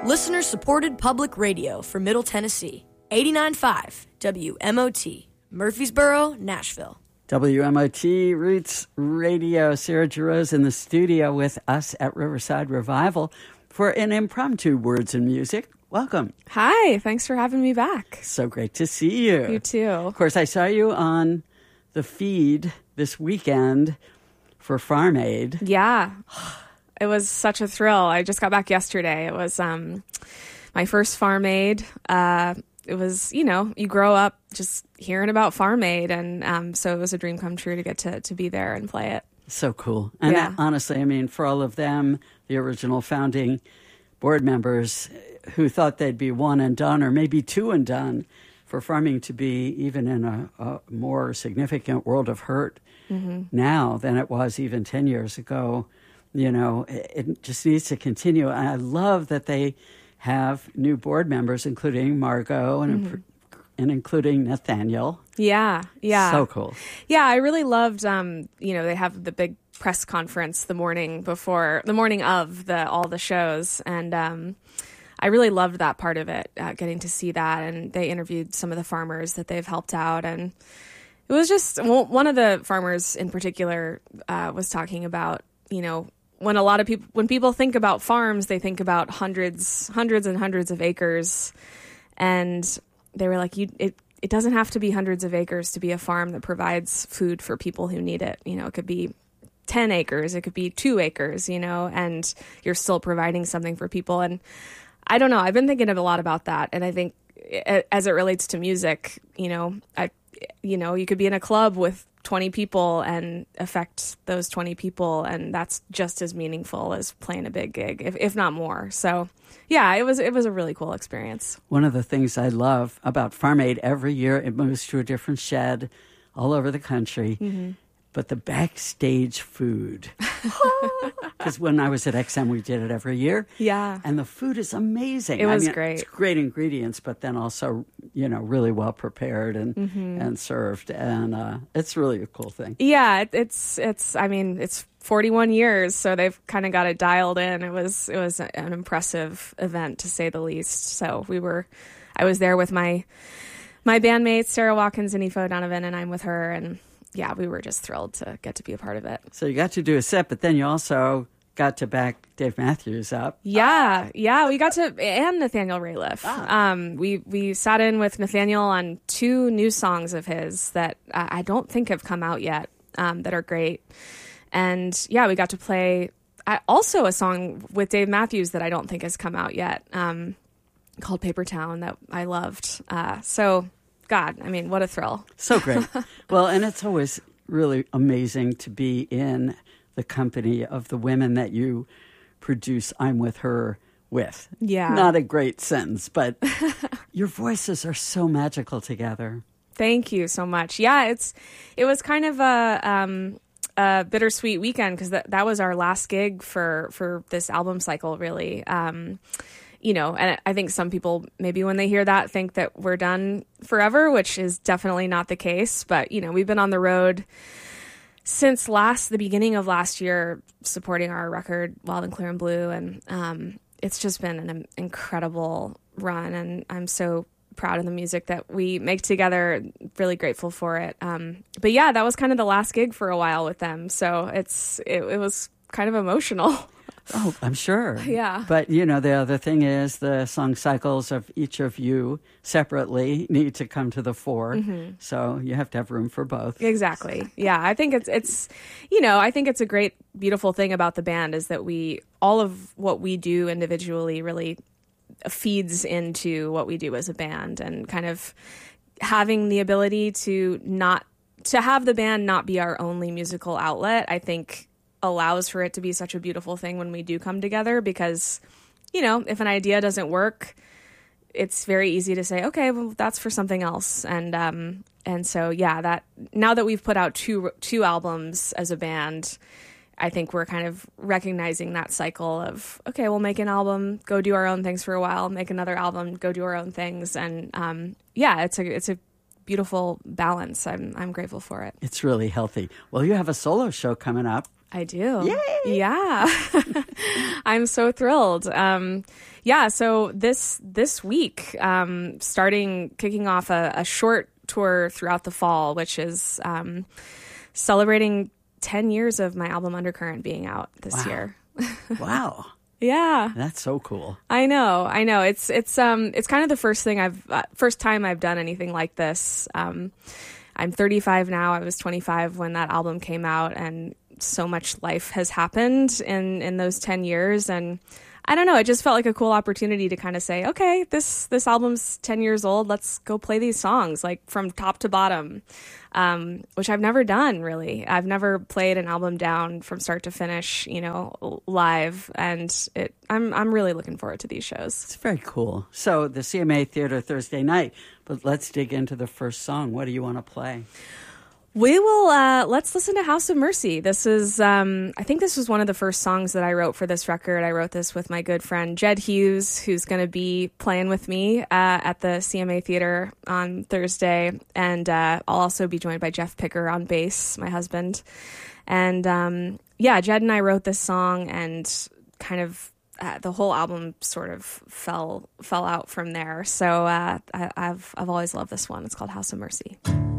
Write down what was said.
Listener-supported public radio for Middle Tennessee. 89.5 WMOT, Murfreesboro, Nashville. WMOT Roots Radio. Sarah Giroux's in the studio with us at Riverside Revival for an impromptu Words and Music. Welcome. Hi, thanks for having me back. So great to see you. You too. Of course, I saw you on the feed this weekend for Farm Aid. Yeah, it was such a thrill. I just got back yesterday. It was my first Farm Aid. It was, you grow up just hearing about Farm Aid, and so it was a dream come true to get to be there and play it. So cool. And yeah. Honestly, I mean, for all of them, the original founding board members who thought they'd be one and done or maybe two and done, for farming to be even in a more significant world of hurt now than it was even 10 years ago, it just needs to continue. And I love that they have new board members, including Margot and including Nathaniel. Yeah. So cool. Yeah, I really loved, they have the big press conference the morning of all the shows. And I really loved that part of it, getting to see that. And they interviewed some of the farmers that they've helped out. And it was just, one of the farmers in particular was talking about, when people think about farms, they think about hundreds and hundreds of acres. And they were like, it doesn't have to be hundreds of acres to be a farm that provides food for people who need it. It could be 10 acres, it could be 2 acres, and you're still providing something for people. And I don't know, I've been thinking a lot about that. And I think as it relates to music, you could be in a club with 20 people and affect those 20 people, and that's just as meaningful as playing a big gig, if not more. So yeah, it was a really cool experience. One of the things I love about Farm Aid, every year it moves to a different shed all over the country, but the backstage food. Because when I was at XM, we did it every year. Yeah. And the food is amazing. It was great. It's great ingredients, but then also, really well prepared and served. And it's really a cool thing. Yeah, it's 41 years, so they've kind of got it dialed in. It was an impressive event, to say the least. So I was there with my bandmates, Sarah Watkins and Aoife O'Donovan, and I'm with her, and yeah, we were just thrilled to get to be a part of it. So you got to do a set, but then you also got to back Dave Matthews up. Yeah, we got to, and Nathaniel Rateliff. We sat in with Nathaniel on 2 new songs of his that I don't think have come out yet, that are great. And yeah, we got to play also a song with Dave Matthews that I don't think has come out yet, called Paper Town, that I loved. So God, what a thrill. So great. Well, and it's always really amazing to be in the company of the women that you produce I'm With Her with. Yeah. Not a great sentence, but your voices are so magical together. Thank you so much. Yeah, it was kind of a bittersweet weekend, because that was our last gig for this album cycle, really. And I think some people, maybe when they hear that, think that we're done forever, which is definitely not the case. But, we've been on the road since the beginning of last year, supporting our record, Wild and Clear and Blue. And it's just been an incredible run. And I'm so proud of the music that we make together, really grateful for it. But yeah, that was kind of the last gig for a while with them. So it was kind of emotional. Oh, I'm sure. Yeah. But, the other thing is the song cycles of each of you separately need to come to the fore. So you have to have room for both. Exactly. Yeah. I think it's I think it's a great, beautiful thing about the band is that all of what we do individually really feeds into what we do as a band, and kind of having the ability to have the band not be our only musical outlet, I think allows for it to be such a beautiful thing when we do come together, because if an idea doesn't work, it's very easy to say, okay, well, that's for something else. And so yeah, that now that we've put out two albums as a band, I think we're kind of recognizing that cycle of, okay, we'll make an album, go do our own things for a while, make another album, go do our own things. And it's a beautiful balance. I'm grateful for it. It's really healthy. Well, you have a solo show coming up. I do. Yay! Yeah. I'm so thrilled. Yeah, so this week, kicking off a short tour throughout the fall, which is celebrating 10 years of my album Undercurrent being out this year. Wow. Yeah. That's so cool. I know. It's kind of the first time I've done anything like this. I'm 35 now. I was 25 when that album came out, and so much life has happened in those 10 years. And I don't know, it just felt like a cool opportunity to kind of say, okay, this album's 10 years old. Let's go play these songs like from top to bottom, which I've never done really. I've never played an album down from start to finish, live. And I'm really looking forward to these shows. It's very cool. So the CMA Theater Thursday night, but let's dig into the first song. What do you want to play? We will, let's listen to House of Mercy. This is, I think this was one of the first songs that I wrote for this record. I wrote this with my good friend Jed Hughes, who's going to be playing with me at the CMA Theater on Thursday. And I'll also be joined by Jeff Picker on bass, my husband. And Jed and I wrote this song, and kind of the whole album sort of fell out from there. So I've always loved this one. It's called House of Mercy.